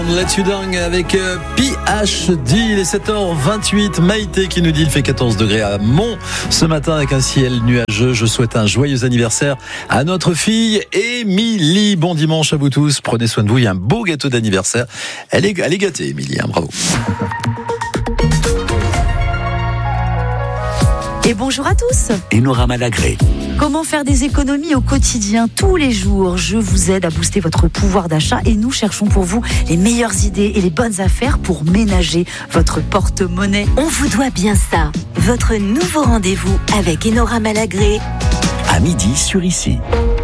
Don't Let You Down avec PhD. Il est 7h28. Maïté qui nous dit il fait 14 degrés à Mont ce matin avec un ciel nuageux. Je souhaite un joyeux anniversaire à notre fille Émilie. Bon dimanche à vous tous. Prenez soin de vous. Il y a un beau gâteau d'anniversaire. Elle est gâtée, Émilie. Bravo. Et bonjour à tous. Enora Malagré. Comment faire des économies au quotidien tous les jours? Je vous aide à booster votre pouvoir d'achat et nous cherchons pour vous les meilleures idées et les bonnes affaires pour ménager votre porte-monnaie. On vous doit bien ça. Votre nouveau rendez-vous avec Enora Malagré. À midi sur Ici.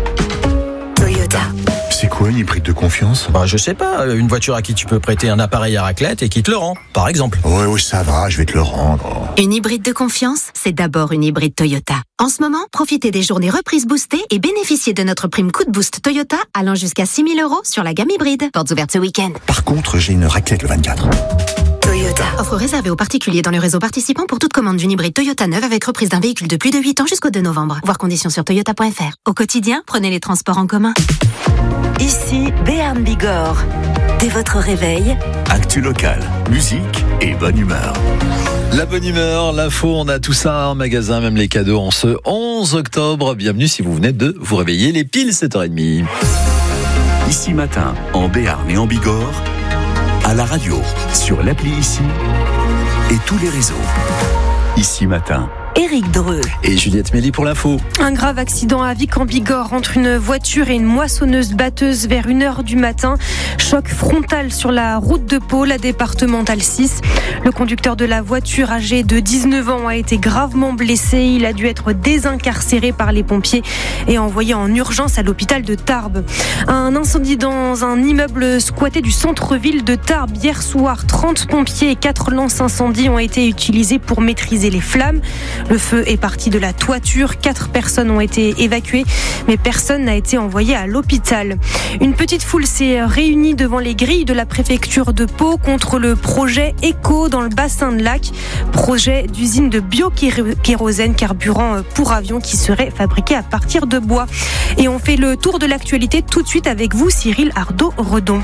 Toyota. C'est quoi une hybride de confiance ? Je sais pas, une voiture à qui tu peux prêter un appareil à raclette et qui te le rend, par exemple. Ouais, ça va, je vais te le rendre. Une hybride de confiance, c'est d'abord une hybride Toyota. En ce moment, profitez des journées reprises boostées et bénéficiez de notre prime coup de boost Toyota allant jusqu'à 6 000 € sur la gamme hybride. Portes ouvertes ce week-end. Par contre, j'ai une raclette le 24. Toyota. Offre réservée aux particuliers dans le réseau participant pour toute commande d'une hybride Toyota neuve avec reprise d'un véhicule de plus de 8 ans jusqu'au 2 novembre. Voir conditions sur toyota.fr. Au quotidien, prenez les transports en commun. Ici, Béarn Bigorre. Dès votre réveil, Actu locale, musique et bonne humeur. La bonne humeur, l'info, on a tout ça en magasin, même les cadeaux en ce 11 octobre. Bienvenue si vous venez de vous réveiller, les piles 7h30. Ici matin, en Béarn et en Bigorre, à la radio, sur l'appli Ici et tous les réseaux. Ici matin. Éric Dreux. Et Juliette Méli pour l'info. Un grave accident à Vic en Bigorre entre une voiture et une moissonneuse-batteuse vers 1h du matin. Choc frontal sur la route de Pau, la départementale 6. Le conducteur de la voiture, âgé de 19 ans, a été gravement blessé. Il a dû être désincarcéré par les pompiers et envoyé en urgence à l'hôpital de Tarbes. Un incendie dans un immeuble squatté du centre-ville de Tarbes hier soir. 30 pompiers et 4 lances-incendies ont été utilisés pour maîtriser les flammes. Le feu est parti de la toiture. 4 personnes ont été évacuées, mais personne n'a été envoyé à l'hôpital. Une petite foule s'est réunie devant les grilles de la préfecture de Pau contre le projet Eco dans le bassin de Lac. Projet d'usine de biokérosène, carburant pour avion qui serait fabriqué à partir de bois. Et on fait le tour de l'actualité tout de suite avec vous, Cyril Ardo-Redon.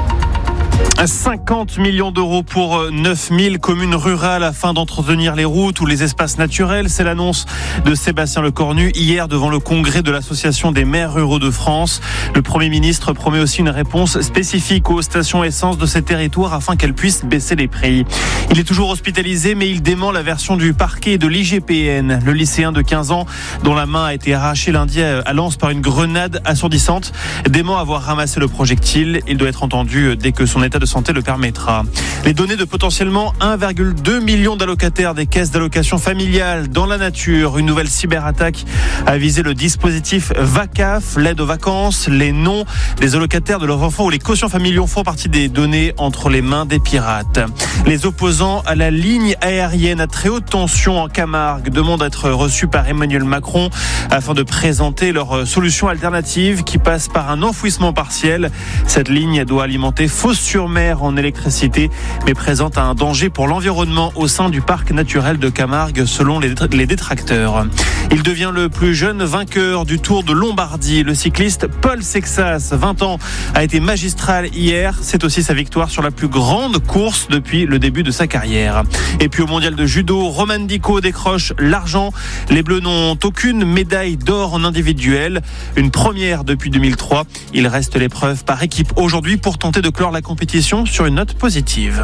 50 millions d'euros pour 9000 communes rurales afin d'entretenir les routes ou les espaces naturels. C'est l'annonce de Sébastien Lecornu hier devant le congrès de l'Association des maires ruraux de France. Le Premier ministre promet aussi une réponse spécifique aux stations essence de ces territoires afin qu'elles puissent baisser les prix. Il est toujours hospitalisé, mais il dément la version du parquet et de l'IGPN. Le lycéen de 15 ans, dont la main a été arrachée lundi à Lens par une grenade assourdissante, dément avoir ramassé le projectile. Il doit être entendu dès que son état de santé le permettra. Les données de potentiellement 1,2 million d'allocataires des caisses d'allocation familiale dans la nature. Une nouvelle cyberattaque a visé le dispositif VACAF, l'aide aux vacances. Les noms des allocataires de leurs enfants ou les quotients familiaux font partie des données entre les mains des pirates. Les opposants à la ligne aérienne à très haute tension en Camargue demandent à être reçus par Emmanuel Macron afin de présenter leur solution alternative qui passe par un enfouissement partiel. Cette ligne doit alimenter Fos-sur-Mer en électricité, mais présente un danger pour l'environnement au sein du parc naturel de Camargue, selon les détracteurs. Il devient le plus jeune vainqueur du Tour de Lombardie. Le cycliste Paul Sexas, 20 ans, a été magistral hier. C'est aussi sa victoire sur la plus grande course depuis le début de sa carrière. Et puis au mondial de judo, Roman Dico décroche l'argent. Les Bleus n'ont aucune médaille d'or en individuel. Une première depuis 2003. Il reste l'épreuve par équipe aujourd'hui pour tenter de clore la compétition sur une note positive.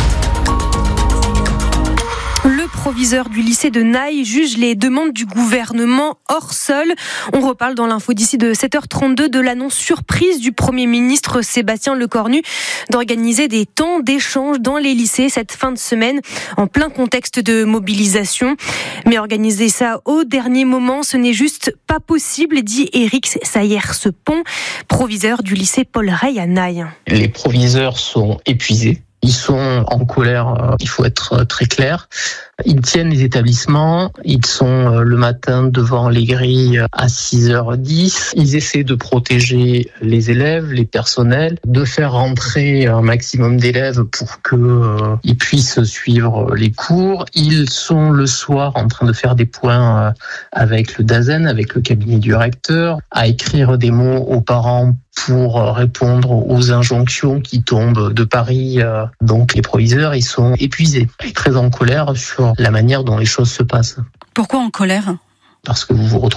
Le proviseur du lycée de Naï juge les demandes du gouvernement hors sol. On reparle dans l'info d'ici de 7h32 de l'annonce surprise du Premier ministre Sébastien Lecornu d'organiser des temps d'échange dans les lycées cette fin de semaine en plein contexte de mobilisation. Mais organiser ça au dernier moment, ce n'est juste pas possible, dit Éric Sayer-Sepon, proviseur du lycée Paul Rey à Naï. Les proviseurs sont épuisés. Ils sont en colère, il faut être très clair. Ils tiennent les établissements, ils sont le matin devant les grilles à 6h10. Ils essaient de protéger les élèves, les personnels, de faire rentrer un maximum d'élèves pour qu'ils puissent suivre les cours. Ils sont le soir en train de faire des points avec le DAZEN, avec le cabinet du recteur, à écrire des mots aux parents pour répondre aux injonctions qui tombent de Paris. Donc les proviseurs, ils sont épuisés et très en colère sur la manière dont les choses se passent. Pourquoi en colère ? Parce que vous vous retrouvez